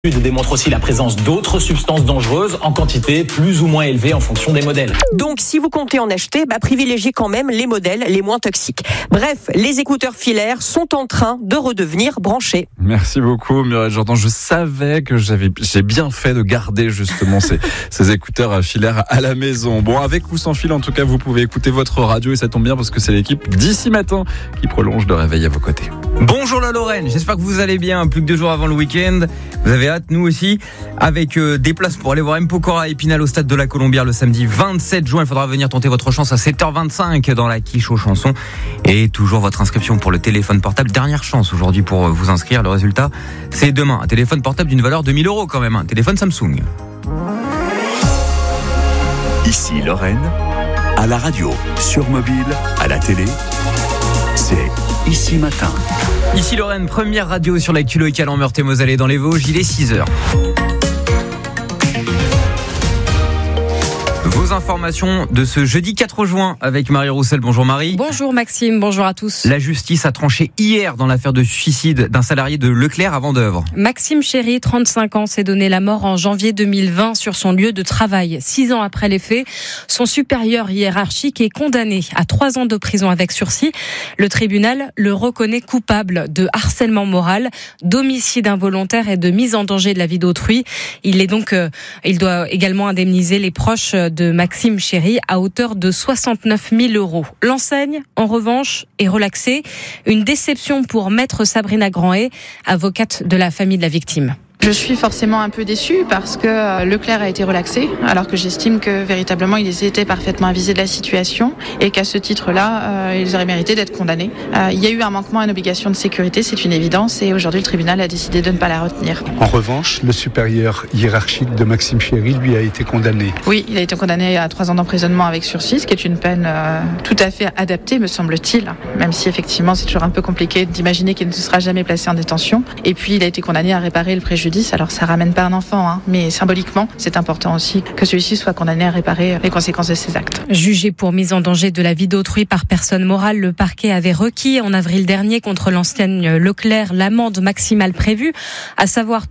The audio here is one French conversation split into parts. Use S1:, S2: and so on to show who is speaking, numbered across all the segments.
S1: L'étude démontre aussi la présence d'autres substances dangereuses en quantité plus ou moins élevée en fonction des modèles.
S2: Donc si vous comptez en acheter, privilégiez quand même les modèles les moins toxiques. Bref, les écouteurs filaires sont en train de redevenir branchés.
S3: Merci beaucoup Muriel Jourdan. Je savais que j'ai bien fait de garder justement ces écouteurs filaires à la maison. Bon, avec ou sans fil, en tout cas, vous pouvez écouter votre radio et ça tombe bien parce que c'est l'équipe d'ici matin qui prolonge le réveil à vos côtés.
S4: Bonjour la Lorraine, j'espère que vous allez bien. Plus que 2 jours avant le week-end, vous avez hâte, nous aussi, avec des places pour aller voir M. Pokora et Épinal au stade de la Colombière le samedi 27 juin. Il faudra venir tenter votre chance à 7h25 dans la quiche aux chansons. Et toujours votre inscription pour le téléphone portable. Dernière chance aujourd'hui pour vous inscrire. Le résultat, c'est demain. Un téléphone portable d'une valeur de 1 000 € quand même. Un téléphone Samsung.
S5: Ici Lorraine, à la radio, sur mobile, à la télé, c'est Ici Matin.
S4: Ici Lorraine, première radio sur l'actu locale en Meurthe-et-Moselle et dans les Vosges, il est 6h. Vos informations de ce jeudi 4 juin avec Marie Roussel. Bonjour Marie.
S6: Bonjour Maxime, bonjour à tous.
S4: La justice a tranché hier dans l'affaire de suicide d'un salarié de Leclerc à Vendeuvre.
S6: Maxime Chéry, 35 ans, s'est donné la mort en janvier 2020 sur son lieu de travail. 6 ans après les faits, son supérieur hiérarchique est condamné à 3 ans de prison avec sursis. Le tribunal le reconnaît coupable de harcèlement moral, d'homicide involontaire et de mise en danger de la vie d'autrui. Il doit également indemniser les proches de Maxime Chéry à hauteur de 69 000 €. L'enseigne, en revanche, est relaxée. Une déception pour maître Sabrina Grandet, avocate de la famille de la victime.
S7: Je suis forcément un peu déçue parce que Leclerc a été relaxé, alors que j'estime que véritablement ils étaient parfaitement avisés de la situation et qu'à ce titre-là, ils auraient mérité d'être condamnés. Il y a eu un manquement à une obligation de sécurité, c'est une évidence, et aujourd'hui le tribunal a décidé de ne pas la retenir.
S8: En revanche, le supérieur hiérarchique de Maxime Chéry, lui, a été condamné.
S7: Oui, il a été condamné à 3 ans d'emprisonnement avec sursis, ce qui est une peine tout à fait adaptée, me semble-t-il, même si effectivement c'est toujours un peu compliqué d'imaginer qu'il ne sera jamais placé en détention. Et puis il a été condamné à réparer le préjudice. Alors ça ramène pas un enfant, mais symboliquement, c'est important aussi que celui-ci soit condamné à réparer les conséquences de ses actes.
S6: Jugé pour mise en danger de la vie d'autrui par personne morale, le parquet avait requis en avril dernier contre l'enseigne Leclerc l'amende maximale prévue, à savoir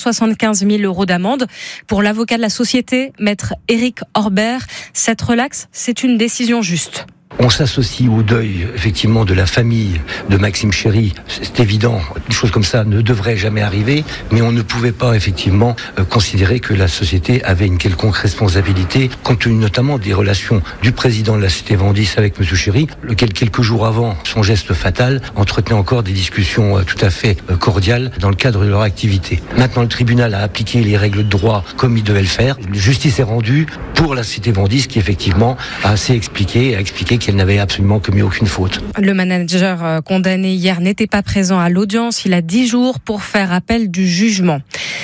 S6: 375 000 € d'amende. Pour l'avocat de la société, maître Éric Orbert, cette relaxe, c'est une décision juste.
S9: On s'associe au deuil, effectivement, de la famille de Maxime Chéry. C'est évident, une chose comme ça ne devrait jamais arriver, mais on ne pouvait pas, effectivement, considérer que la société avait une quelconque responsabilité, compte tenu notamment des relations du président de la Cité Vendis avec M. Chéry, lequel, quelques jours avant son geste fatal, entretenait encore des discussions tout à fait cordiales dans le cadre de leur activité. Maintenant, le tribunal a appliqué les règles de droit comme il devait le faire. La justice est rendue pour la Cité Vendis, qui, effectivement, a expliqué qu'elle n'avait absolument commis aucune faute.
S6: Le manager condamné hier n'était pas présent à l'audience. Il a 10 jours pour faire appel du jugement.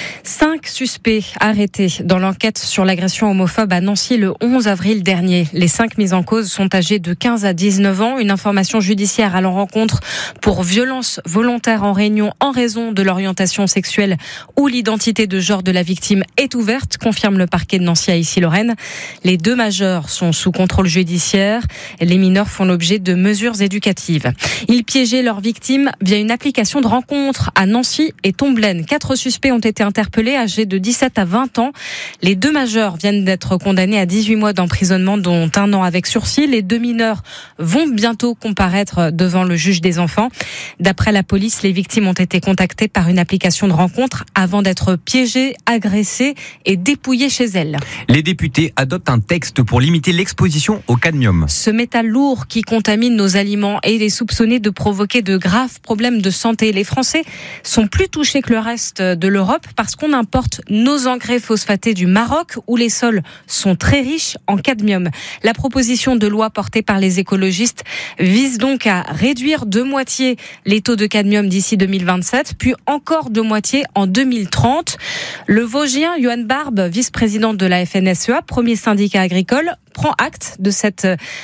S6: 5 suspects arrêtés dans l'enquête sur l'agression homophobe à Nancy le 11 avril dernier. Les 5 mis en cause sont âgés de 15 à 19 ans. Une information judiciaire à leur rencontre pour violence volontaire en réunion en raison de l'orientation sexuelle ou l'identité de genre de la victime est ouverte, confirme le parquet de Nancy à Issy-Lorraine. Les 2 majeurs sont sous contrôle judiciaire. Les mineurs font l'objet de mesures éducatives. Ils piégeaient leurs victimes via une application de rencontre à Nancy et Tomblaine. 4 suspects ont été interpellés, âgés de 17 à 20 ans. Les 2 majeurs viennent d'être condamnés à 18 mois d'emprisonnement, dont 1 an avec sursis. Les 2 mineurs vont bientôt comparaître devant le juge des enfants. D'après la police, les victimes ont été contactées par une application de rencontre avant d'être piégées, agressées et dépouillées chez elles.
S4: Les députés adoptent un texte pour limiter l'exposition au cadmium.
S6: Ce métal lourd qui contamine nos aliments et est soupçonné de provoquer de graves problèmes de santé. Les Français sont plus touchés que le reste de l'Europe parce qu'on importe nos engrais phosphatés du Maroc où les sols sont très riches en cadmium. La proposition de loi portée par les écologistes vise donc à réduire de moitié les taux de cadmium d'ici 2027, puis encore de moitié en 2030. Le Vosgien Johan Barbe, vice-président de la FNSEA, premier syndicat agricole, prend acte de ce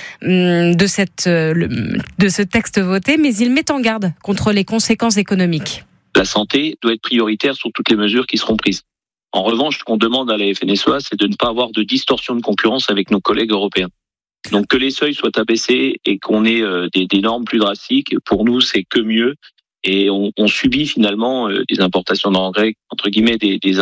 S6: texte voté, mais il met en garde contre les conséquences économiques.
S10: La santé doit être prioritaire sur toutes les mesures qui seront prises. En revanche, ce qu'on demande à la FNSEA, c'est de ne pas avoir de distorsion de concurrence avec nos collègues européens. Donc que les seuils soient abaissés et qu'on ait des normes plus drastiques, pour nous, c'est que mieux. et on subit finalement des importations d'engrais, entre guillemets, des